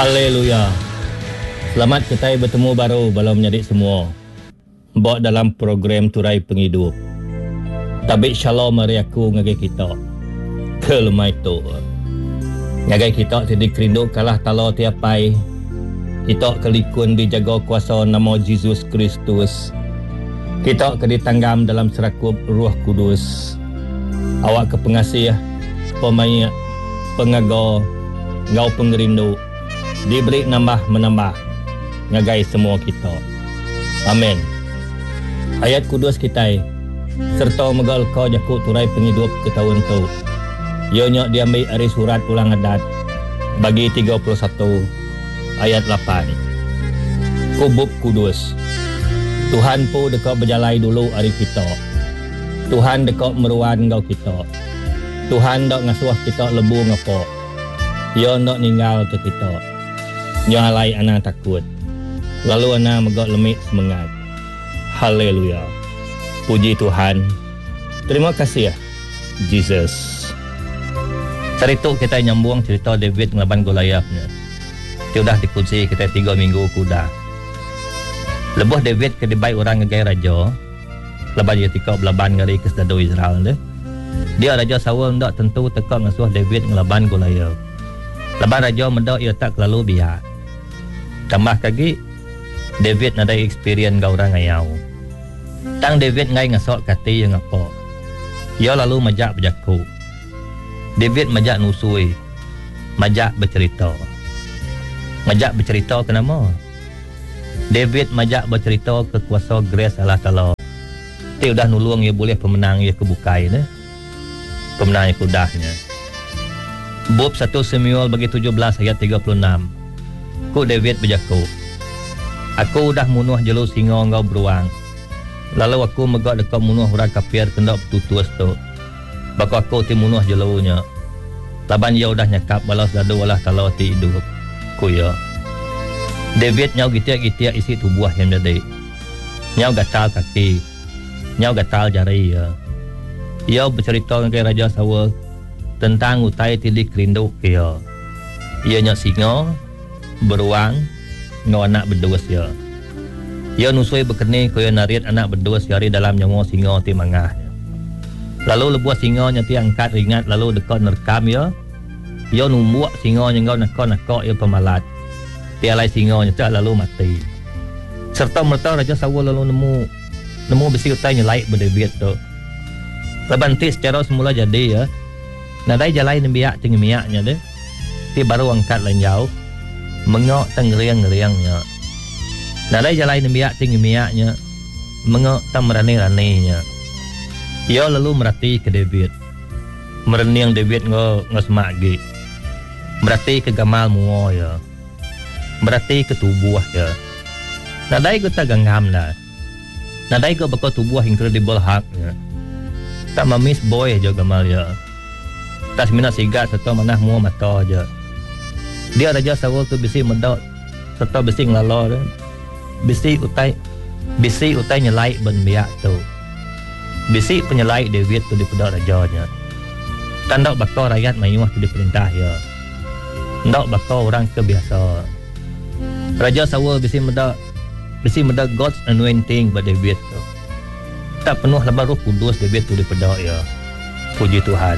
Haleluya. Selamat kita bertemu baru balau menyadik semua. Bawa dalam program Turai Penghidup. Tabik shalom mari aku ngagai kita. Kelemai tu. Ngagai kita tidak kerinduk kalah talo tiapai. Kita kelikun dijaga kuasa nama Yesus Kristus. Kita keditanggam dalam serakup Ruh Kudus. Awak kepengasih pemain pengaga ngau pengerindu diberi nambah menambah ngagai semua kita. Amin. Ayat kudus kita serta megal kau jakut turai penghidup ke tahun tu. Ianya diambil dari surat ulang adat bagi 31 ayat 8. Kubub kudus. Tuhan pun dekat berjalai dulu hari kita. Tuhan dekat meruan kau kita. Tuhan dak ngasuh kita lebu ngapa. Ia dak ninggal ke kita. Nyalai anak takut. Lalu anak megak lemik semangat. Haleluya. Puji Tuhan. Terima kasih ya Jesus. Cerita kita nyambung cerita David ngelaban Goliathnya. Sudah dikunci kita 3 minggu kuda. Lebuh David ke dibaik orang ngegai raja. Leban dia tikau belaban ngari ke sedado Israel ni. Dia Raja Saul ndak tentu tekak ngasuh David ngelaban Goliath. Leban raja mendak ia tak lalu biar. Tambah lagi David ada experience gau orang ngayau. Tang David ngai ngasok kati yang apa. Ia lalu majak berjaku. David majak nusui. Majak bercerita. Majak bercerita kenapa? David majak bercerita ke kuasa grace Allah Ta'ala. Dia dah nulung ia boleh pemenang ia kebukai ni. Pemenang ia kudahnya. Bab 1 Samuel bagi 17 ayat 36. Ku David berjaku. Aku dah munuh jelu singa ngau beruang. Lalu aku megak dekat munuh orang kafir kendak bertutus tu. Baka aku ti munuh jelunya. Laban ia dah nyakap balas dadu Allah Ta'ala ti hidup. Ku ya. David nyau gitiak-gitiak isi tubuh yang jadi. Nyau gatal kaki. Nyau gatal jari ya. Ia bercerita dengan Raja Saul tentang utai tilik rindu ia. Ia nyak singa beruang ngau anak berdua sia. Ia nusui berkeni kaya narit anak berdua siari dalam nyawa singa ti mangah. Lalu lebuah singa nya ti angkat ringat lalu dekat nerkam ia. Ia numbuak singa nya ngau nakak ia pemalat. Tialai singa nya tak lalu mati. Serta merta Raja Saul lalu nemu besi utai nyelai berdebiat tu. Leban ti secara semula jadi ya. Nadai jalai nembiak ceng miaknya deh. Ti baru angkat lain jauh. Mengok tang ngeriang-ngeriangnya. Nadai jalai nembiak ceng miaknya. Mengok tang merani-raninya. Ia lalu merhati ke David. Merening David ngesemagi. Berarti ke gamal mua ya. Berarti ke tubuh ya. Nadai ko ta gangham na. Nadai ko bako tubuh incredible hak ya. Tak mamis boy aja gamal ya. Tas mina sigat serta manah mua mata aja. Dia Raja Saul tu bisi medok serta bisi ngelalo dah. Bisi utai nyelai ben biak tu. Bisi penyelai David tu di pedak rajanya. Tandak bakal rakyat mayuah tu diperintah ya. Ndak bakal orang kebiasa. Raja Saul bisi medak God's anointing pada David tu. Tak penuh lebar Roh Kudus David tu di pedak ya. Puji Tuhan.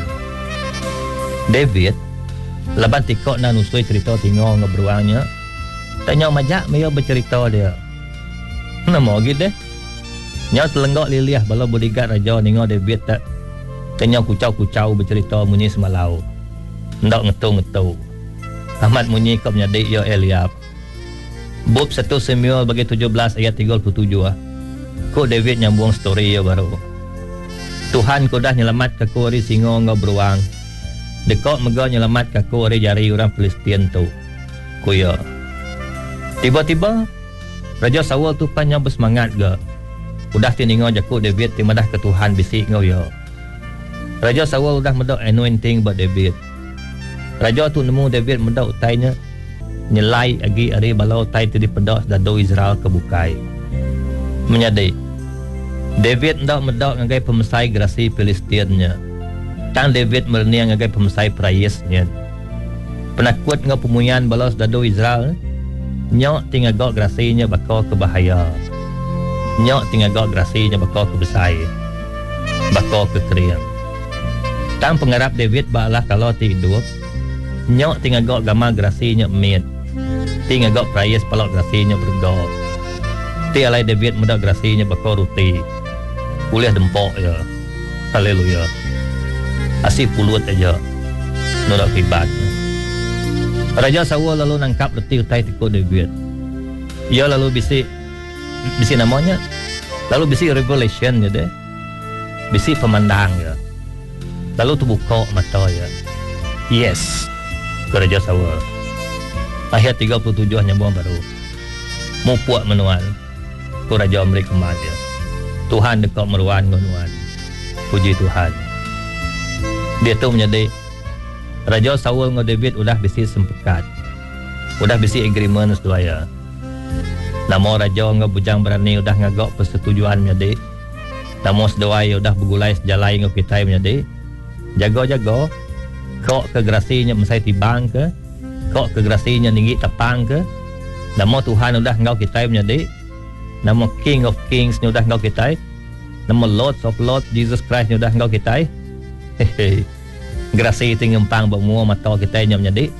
David leban tikok na nusui cerita tinggal ngebruangnya. Tanya majak dia bercerita dia. Nama gitu deh. Nyau telenggak liliah bala bodyguard raja ningo David tak. Tanya kucau-kucau bercerita munyi semalau. Ndak ngetu-ngetu. Ahmad munyi kau menyadik ya Eliab. Bab 1 Samuel bagi 17 ayat 37 ah. Ko David nyambung story ya baru. Tuhan ko dah nyelamat ke ko ri singa ngau beruang. Dekok mega nyelamat ke ko ri jari orang Palestin tu. Ko ya. Tiba-tiba Raja Saul tu panya bersemangat ga. Udah tiningau jakut David timadah ke Tuhan bisik ngau ya. Raja Saul udah medak anointing buat David. Raja tu nemu David medak utainya nyelai agi ari balau tai tu dipedak dado Israel kebukai. Menyadai David ndak medak ngagai pemesai gerasi Palestinnya. Tang David merniang ngagai pemesai Praisnya. Penakut ngau pemuyan balas dado Israel. Nyok tinggal gok grasinya bakal ke bahaya. Nyok tinggal gok grasinya bakal ke besai. Bakal ke kering. Tang pengarap David balah kalau tidur. Nyok tinggal gok gamar grasinya mit. Tinggal gok prayas palak grasinya bergok. Ti alai David muda grasinya bakal ruti. Kuliah dempok ya. Haleluya. Asih pulut aja. Nodak kibat. Raja Saul lalu nangkap reti utai tikut David. Ia lalu bisi namanya. Lalu bisi revelation ya deh. Bisi pemandang ya. Lalu tu buka mata ya. Yes. Ke Raja Saul. Ayat 37 nyambung baru. Mu puak menuan. Ku Raja Amerika kemal ya. Tuhan dekat meruan menuan. Puji Tuhan. Dia tu menjadi Raja Saul dengan David udah bisi sempekat. Udah bisi agreement sedaya. Namo Raja dengan bujang berani udah ngagok persetujuan menjadi. Namo sedaya udah bergulai sejalai dengan kita menjadi. Jago-jago. Kok kegerasinya mesai tibang ke? Kok kegerasinya tinggi tapang ke? Namo Tuhan udah ngau kita menjadi. Namo King of Kings udah ngau kita. Namo Lords of Lords Jesus Christ udah ngau kita. Hehehe. Grasi itu ngempang bermua mata kita yang menjadi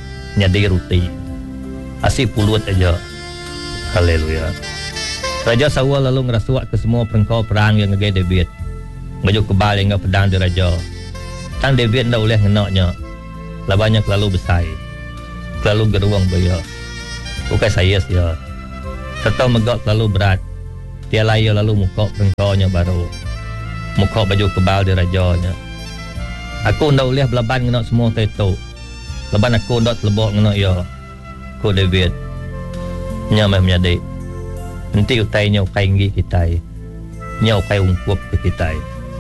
ruti. Asih pulut aja. Haleluya. Raja Saul lalu ngerasuak ke semua perengkau perang yang ngegay David. Ngaju kebal yang pedang di raja. Tang David ndak boleh ngenaknya. Labanya lalu besai. Lalu geruang baya. Bukan saya sia. Serta megak lalu berat. Dia layu lalu muka perengkaunya baru. Muka baju kebal di rajanya. Aku ndak boleh belaban ngenak semua itu. Leban aku ndak telebok ngenak ya. Ku David. Nya meh menjadi. Nanti utainya ukai nggi kita. Nya ukai ungkup ke kita.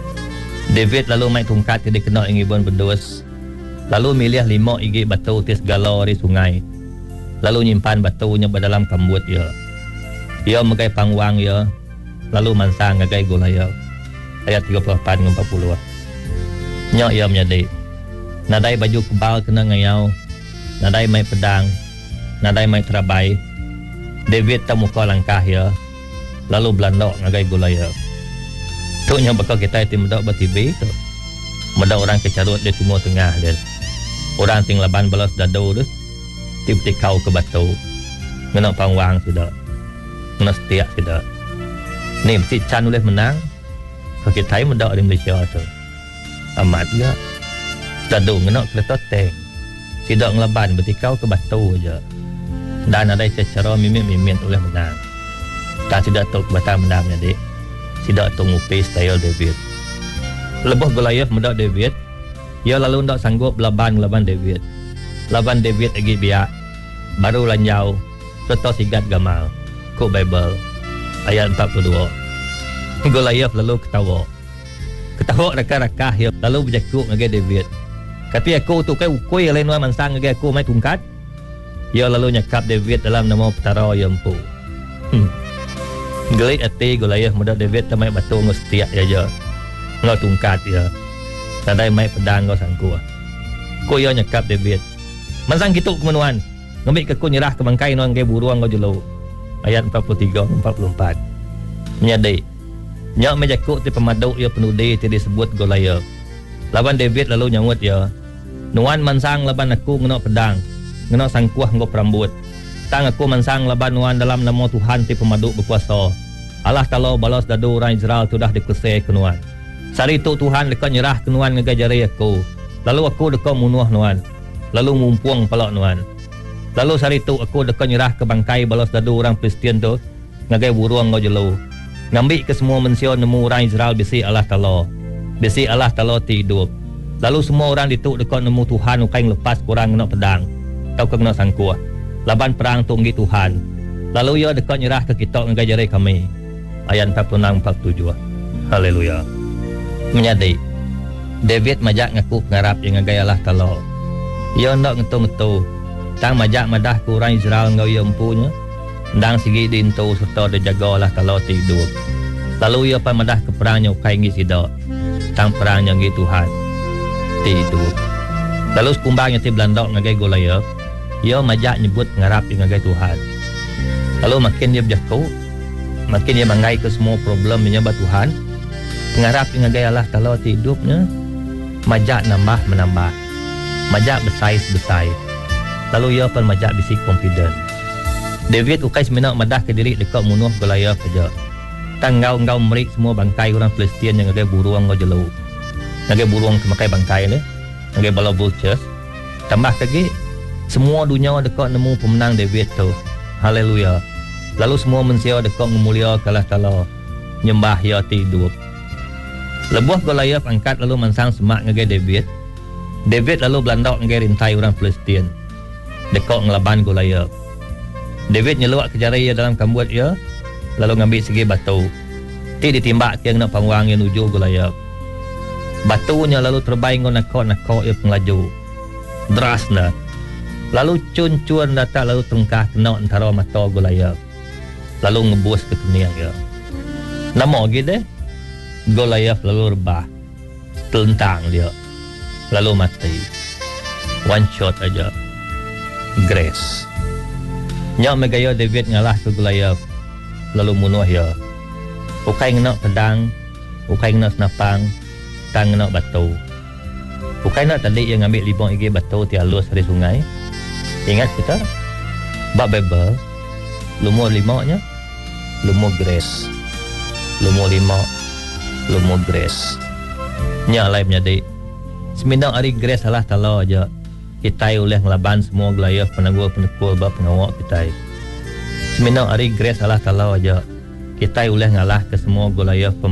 David lalu mai tungkat ke dikenak ingi bon berdos. Lalu milih 5 igi batu tis galau di sungai. Lalu nyimpan batunya dalam kambut ya. Ia megai pangwang ya. Lalu mansang ngagai golaya. Ayat 34 dan 40. Nyok ia menjadi. Nadai baju kebal kena ngayau. Nadai mai pedang. Nadai mai terabai. David tak muka langkah ya. Lalu belandok ngagai gulaya. Tu nya bakal kita itu mendak bertibi tu. Mendak orang kecarut di timur tengah dan orang ting laban balas dado tu. Tip-tip kau ke batu. Ngenak pangwang sudah. Ngenak setiak sudah. Ni mesti can boleh menang. Kalau kita mendak di Malaysia tu. Amat juga. Dadu ngenak kereta tank. Tidak ngelaban bertikau ke batu aja. Dan ada secara mimit-mimit oleh menang. Tak tidak tahu kebataan menangnya dik. Tidak tahu ngupi style David. Lebih Goliath mendak David. Ia lalu tidak sanggup laban David. Laban David lagi biak. Baru lanjau. Serta sigat gamal. Ku Bible. Ayat 42. Goliath lalu ketawa. Ketawa rakah-rakah ya. Lalu berjakuk dengan David. Tapi aku tu kan ukui lain nuan mansang dengan aku mai tungkat. Ia lalu nyakap David dalam nama petara yang empu. Gelik hati Goliath muda David tamai batu ngau setiak ya. Ngau tungkat ya. Tadai mai pedang ngau sangku. Ku ia nyakap David. Mansang kitu kemenuan. Ngambil ke ku nyerah ke bangkai nuan ke buruang ngau jelo. Ayat 43 44. Menyadai. Nyak mejakuk ti pemaduk ia penudi ti disebut Goliath. Laban David lalu nyawut ya. Nuan mansang laban aku ngenak pedang. Ngenak sangkuah ngau perambut. Tang aku mansang laban nuan dalam nama Tuhan ti pemaduk berkuasa. Allah kalau balas dadu orang Israel tu dah dikelesai ke nuan. Sari tu Tuhan dekat nyerah ke nuan ngajari aku. Lalu aku dekat munuh nuan. Lalu mumpuang palak nuan. Lalu sari tu aku dekat nyerah ke bangkai balas dadu orang Kristian tu. Ngagai buruang ngau jelo. Ngambil ke semua manusia nemu orang Israel bisi Allah Ta'ala. Bisi Allah Ta'ala ti hidup. Lalu semua orang dituk dekat nemu Tuhan ukai lepas kurang nak pedang. Kau kena sangkuah. Laban perang tunggi Tuhan. Lalu ia dekat nyerah ke kita ngajari kami. Ayat 46-47. Haleluya. Menyadai. David majak ngaku pengarap yang ngagai Allah Ta'ala. Ia nak ngetu-ngetu. Tang majak madah ke orang Israel ngau ia empunya. Ndang sigi dintu serta dijaga Allah Ta'ala ti hidup. Lalu ia pamadah ke perangnya ukai ngi sidak. Tang perangnya ngi Tuhan ti hidup. Lalu sekumbang yang belandok ngagai Goliath, ia majak nyebut ngarap ngagai Tuhan. Lalu makin dia berjatuh, makin dia mangai ke semua problem menyebab Tuhan, ngarap ngagai Allah Ta'ala hidupnya, majak nambah menambah, majak besar. Lalu ia pun majak bisi confident. David ukai semenak madah ke diri dekat munuh Goliath saja. Tanggau-ngau merik semua bangkai orang Palestin yang ngagai buruang ngau jelu. Ngagai buruang kemakai bangkai ni, ngagai bala vultures. Tambah lagi semua dunia dekat nemu pemenang David tu. Haleluya. Lalu semua manusia dekat memulia Allah Ta'ala, nyembah ia hidup. Lebuh Goliath angkat lalu mansang semak ngagai David. David lalu belandok ngagai rintai orang Palestin dekat ngelaban Goliath. David nyeluak kejarai ia dalam kambuat ia, lalu ngambil segi batu. Ti ditimbak ke nak pangwang yang nuju Goliath. Batunya lalu terbaing nakok ia pengelaju. Derasnya. Lalu cun-cun datang lalu tengkah kena antara mata Goliath. Lalu ngebus ke dunia dia. Nama gitu Goliath lalu rebah. Telentang dia. Lalu mati. One shot aja. Grace. Nyak megaya David ngalah ke Goliath. Lalu munuh dia. Ukai ngena pedang, ukai ngena senapang, tang ngena batu. Ukai nak tadi yang ambil libong igi batu ti halus dari sungai. Ingat kita bab Bible lumur 5-nya lumur grace. Lumur 5 lumur grace. Nyak lain menjadi seminang hari grace Allah Ta'ala aja. Kita oleh ngelaban semua Goliath penekul bab pengawak kita. Seminang hari grace Allah Ta'ala aja. Kita oleh ngalah ke semua Goliath